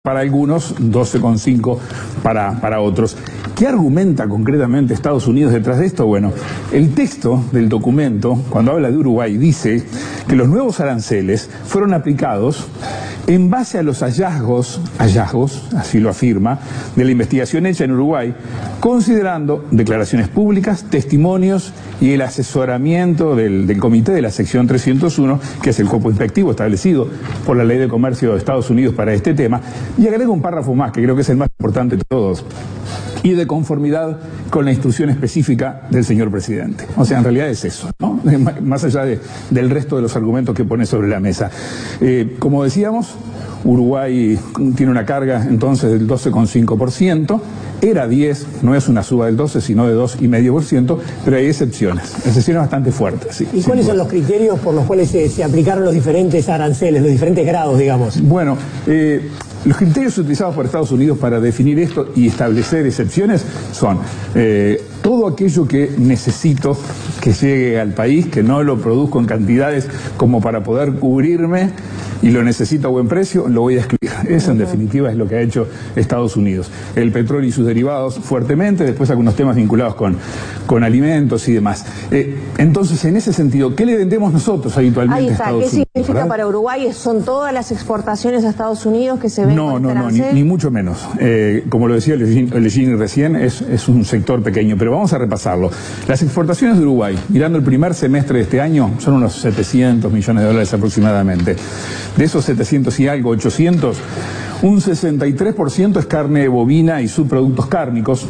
para algunos, 12,5 para otros. ¿Qué argumenta concretamente Estados Unidos detrás de esto? Bueno, el texto del documento, cuando habla de Uruguay, dice que los nuevos aranceles fueron aplicados en base a los hallazgos, así lo afirma, de la investigación hecha en Uruguay, considerando declaraciones públicas, testimonios y el asesoramiento del comité de la sección 301, que es el cuerpo inspectivo establecido por la Ley de Comercio de Estados Unidos para este tema, y agrega un párrafo más, que creo que es el más importante de todos, y de conformidad con la instrucción específica del señor presidente. O sea, en realidad es eso, ¿no? Más allá del resto de los argumentos que pone sobre la mesa. Como decíamos, Uruguay tiene una carga entonces del 12,5%, era 10, no es una suba del 12, sino de 2,5%, pero hay excepciones bastante fuertes. Sí, ¿Y cuáles son los criterios por los cuales se aplicaron los diferentes aranceles, los diferentes grados, digamos? Bueno, los criterios utilizados por Estados Unidos para definir esto y establecer excepciones son todo aquello que necesito que llegue al país, que no lo produzco en cantidades como para poder cubrirme y lo necesito a buen precio, lo voy a excluir. Eso en definitiva es lo que ha hecho Estados Unidos. El petróleo y sus derivados fuertemente, después algunos temas vinculados con alimentos y demás. Entonces, en ese sentido, ¿qué le vendemos nosotros habitualmente a Estados Unidos? ¿Qué significa, ¿verdad?, para Uruguay? ¿Son todas las exportaciones a Estados Unidos que se ven? No, ni mucho menos. Como lo decía Legini recién, es un sector pequeño, pero vamos a repasarlo. Las exportaciones de Uruguay, mirando el primer semestre de este año, son unos 700 millones de dólares aproximadamente. De esos 700 y algo, 800, un 63% es carne bovina y subproductos cárnicos,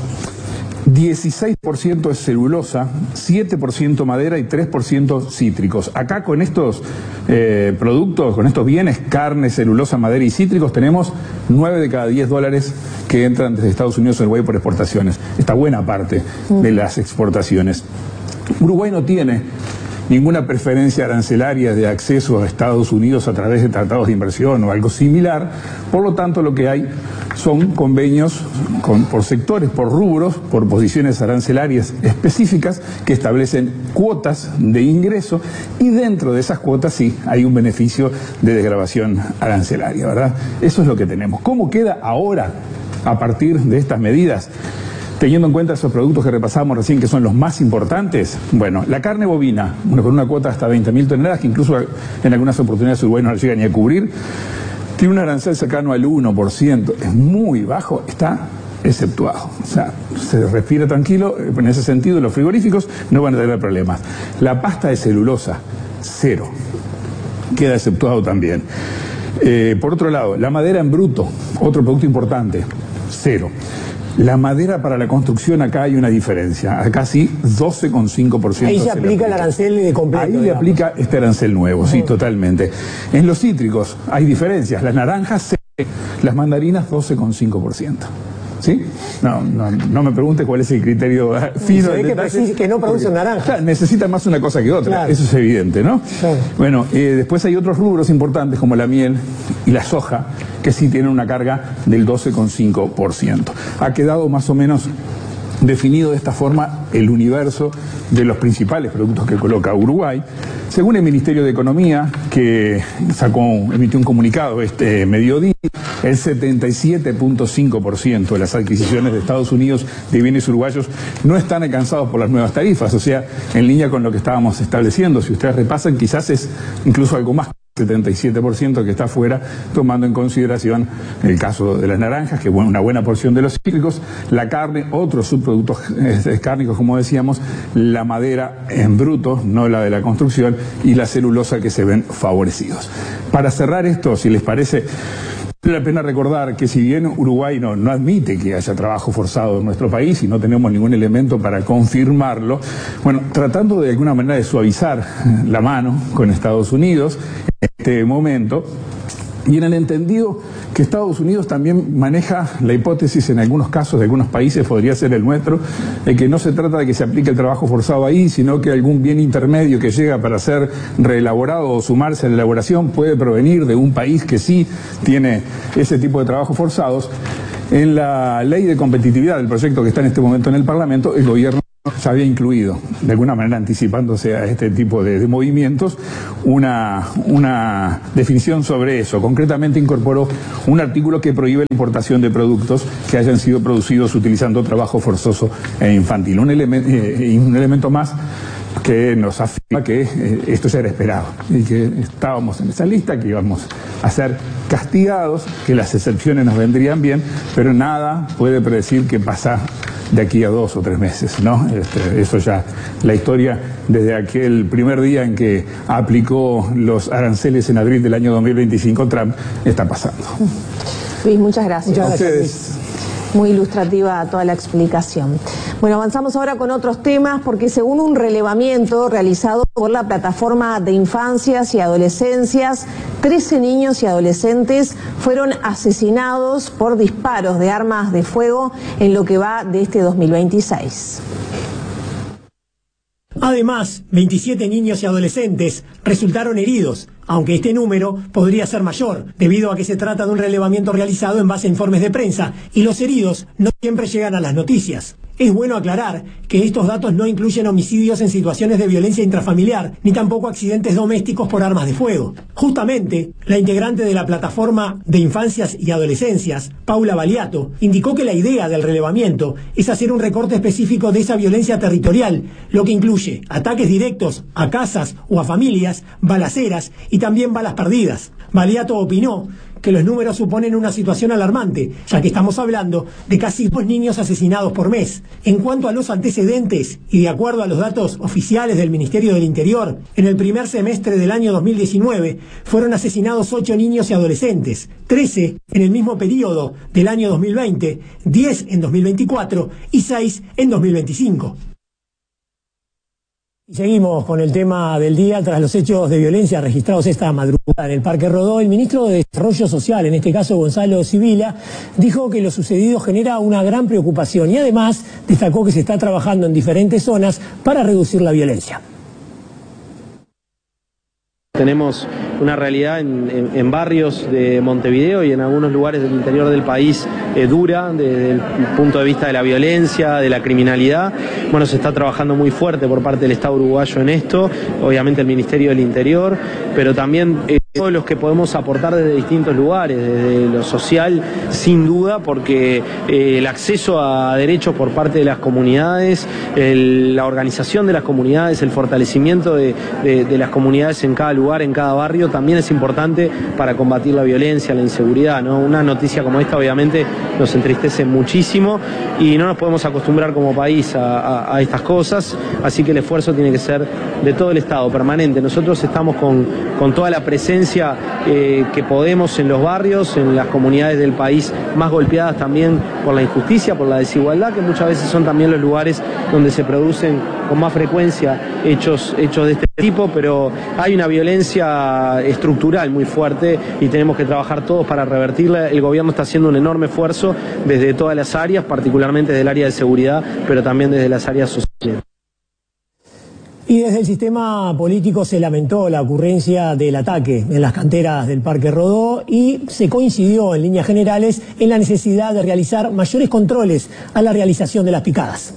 16% es celulosa, 7% madera y 3% cítricos. Acá con estos productos, con estos bienes, carne, celulosa, madera y cítricos, tenemos 9 de cada 10 dólares que entran desde Estados Unidos a Uruguay por exportaciones. Esta buena parte de las exportaciones. Uruguay no tiene ninguna preferencia arancelaria de acceso a Estados Unidos a través de tratados de inversión o algo similar. Por lo tanto, lo que hay son convenios por sectores, por rubros, por posiciones arancelarias específicas que establecen cuotas de ingreso, y dentro de esas cuotas sí hay un beneficio de desgravación arancelaria, ¿verdad? Eso es lo que tenemos. ¿Cómo queda ahora a partir de estas medidas? Teniendo en cuenta esos productos que repasamos recién, que son los más importantes, bueno, la carne bovina, con una cuota hasta 20.000 toneladas, que incluso en algunas oportunidades Uruguay no la llega ni a cubrir, tiene un arancel cercano al 1%, es muy bajo, está exceptuado. O sea, se respira tranquilo, en ese sentido los frigoríficos no van a tener problemas. La pasta de celulosa, 0, queda exceptuado también. Por otro lado, la madera en bruto, otro producto importante, 0. La madera para la construcción, acá hay una diferencia. Acá sí, 12,5%. Ahí se aplica el arancel de completo. Ahí le aplica este arancel nuevo, sí, totalmente. En los cítricos hay diferencias. Las naranjas, las mandarinas, 12,5%. ¿Sí? No me pregunte cuál es el criterio fino. Se ve que no producen naranja. Claro, necesita más una cosa que otra, claro. Eso es evidente, ¿no? Claro. Bueno, después hay otros rubros importantes como la miel y la soja, que sí tienen una carga del 12,5%. Ha quedado más o menos definido de esta forma el universo de los principales productos que coloca Uruguay. Según el Ministerio de Economía, que emitió un comunicado este mediodía, el 77,5% de las adquisiciones de Estados Unidos de bienes uruguayos no están alcanzados por las nuevas tarifas, o sea, en línea con lo que estábamos estableciendo. Si ustedes repasan, quizás es incluso algo más. 77% que está fuera, tomando en consideración el caso de las naranjas, que es una buena porción de los cítricos, la carne, otros subproductos cárnicos, como decíamos, la madera en bruto, no la de la construcción, y la celulosa, que se ven favorecidos. Para cerrar esto, si les parece, vale la pena recordar que si bien Uruguay no admite que haya trabajo forzado en nuestro país y no tenemos ningún elemento para confirmarlo, bueno, tratando de alguna manera de suavizar la mano con Estados Unidos en este momento, y en el entendido que Estados Unidos también maneja la hipótesis en algunos casos de algunos países, podría ser el nuestro, de que no se trata de que se aplique el trabajo forzado ahí, sino que algún bien intermedio que llega para ser reelaborado o sumarse a la elaboración puede provenir de un país que sí tiene ese tipo de trabajos forzados. En la ley de competitividad, del proyecto que está en este momento en el Parlamento, el gobierno se había incluido, de alguna manera anticipándose a este tipo de movimientos, una definición sobre eso. Concretamente incorporó un artículo que prohíbe la importación de productos que hayan sido producidos utilizando trabajo forzoso e infantil. Un elemento más que nos afirma que esto ya era esperado y que estábamos en esa lista, que íbamos a ser castigados, que las excepciones nos vendrían bien, pero nada puede predecir qué pasa de aquí a 2 o 3 meses, ¿no? Eso ya, la historia desde aquel primer día en que aplicó los aranceles en abril del año 2025, Trump, está pasando. Luis, muchas gracias. Muchas gracias. Ustedes. Muy ilustrativa toda la explicación. Bueno, avanzamos ahora con otros temas porque según un relevamiento realizado por la Plataforma de Infancias y Adolescencias, 13 niños y adolescentes fueron asesinados por disparos de armas de fuego en lo que va de este 2026. Además, 27 niños y adolescentes resultaron heridos, aunque este número podría ser mayor, debido a que se trata de un relevamiento realizado en base a informes de prensa, y los heridos no siempre llegan a las noticias. Es bueno aclarar que estos datos no incluyen homicidios en situaciones de violencia intrafamiliar, ni tampoco accidentes domésticos por armas de fuego. Justamente, la integrante de la Plataforma de Infancias y Adolescencias, Paula Baliato, indicó que la idea del relevamiento es hacer un recorte específico de esa violencia territorial, lo que incluye ataques directos a casas o a familias, balaceras y también balas perdidas. Baliato opinó que los números suponen una situación alarmante, ya que estamos hablando de casi 2 niños asesinados por mes. En cuanto a los antecedentes, y de acuerdo a los datos oficiales del Ministerio del Interior, en el primer semestre del año 2019 fueron asesinados 8 niños y adolescentes, 13 en el mismo periodo del año 2020, 10 en 2024 y 6 en 2025. Seguimos con el tema del día. Tras los hechos de violencia registrados esta madrugada en el Parque Rodó, el ministro de Desarrollo Social, en este caso Gonzalo Sibila, dijo que lo sucedido genera una gran preocupación y además destacó que se está trabajando en diferentes zonas para reducir la violencia. Tenemos una realidad en barrios de Montevideo y en algunos lugares del interior del país dura desde el punto de vista de la violencia, de la criminalidad. Bueno, se está trabajando muy fuerte por parte del Estado uruguayo en esto, obviamente el Ministerio del Interior, pero también todos los que podemos aportar desde distintos lugares, desde lo social, sin duda, porque el acceso a derechos por parte de las comunidades, la organización de las comunidades, el fortalecimiento de las comunidades en cada lugar, en cada barrio, también es importante para combatir la violencia, la inseguridad, ¿no? Una noticia como esta obviamente nos entristece muchísimo y no nos podemos acostumbrar como país a estas cosas, así que el esfuerzo tiene que ser de todo el Estado, permanente. Nosotros estamos con toda la presencia que podemos en los barrios, en las comunidades del país más golpeadas también por la injusticia, por la desigualdad, que muchas veces son también los lugares donde se producen con más frecuencia hechos de este tipo, pero hay una violencia estructural muy fuerte y tenemos que trabajar todos para revertirla. El gobierno está haciendo un enorme esfuerzo desde todas las áreas, particularmente desde el área de seguridad, pero también desde las áreas sociales. Y desde el sistema político se lamentó la ocurrencia del ataque en las canteras del Parque Rodó y se coincidió en líneas generales en la necesidad de realizar mayores controles a la realización de las picadas.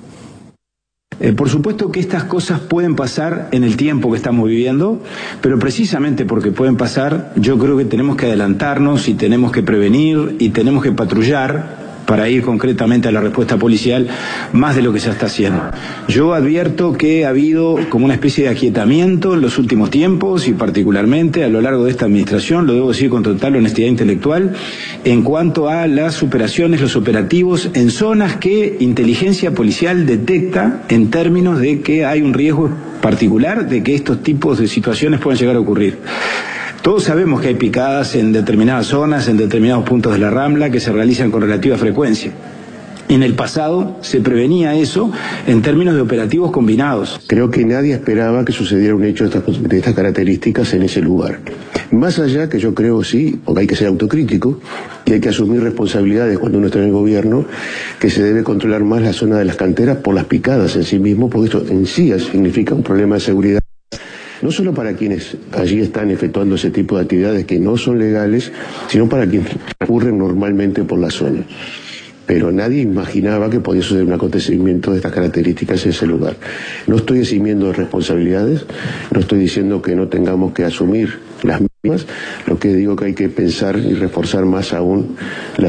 Por supuesto que estas cosas pueden pasar en el tiempo que estamos viviendo, pero precisamente porque pueden pasar, yo creo que tenemos que adelantarnos y tenemos que prevenir y tenemos que patrullar para ir concretamente a la respuesta policial más de lo que se está haciendo. Yo advierto que ha habido como una especie de aquietamiento en los últimos tiempos y particularmente a lo largo de esta administración, lo debo decir con total honestidad intelectual, en cuanto a las operaciones, los operativos en zonas que inteligencia policial detecta en términos de que hay un riesgo particular de que estos tipos de situaciones puedan llegar a ocurrir. Todos sabemos que hay picadas en determinadas zonas, en determinados puntos de la Rambla, que se realizan con relativa frecuencia. En el pasado se prevenía eso en términos de operativos combinados. Creo que nadie esperaba que sucediera un hecho de estas características en ese lugar. Más allá que yo creo, sí, porque hay que ser autocrítico y hay que asumir responsabilidades cuando uno está en el gobierno, que se debe controlar más la zona de las canteras por las picadas en sí mismo, porque esto en sí significa un problema de seguridad. No solo para quienes allí están efectuando ese tipo de actividades que no son legales, sino para quienes ocurren normalmente por la zona. pero nadie imaginaba que podía suceder un acontecimiento de estas características en ese lugar. No estoy eximiendo de responsabilidades, no estoy diciendo que no tengamos que asumir las mismas, lo que digo que hay que pensar y reforzar más aún la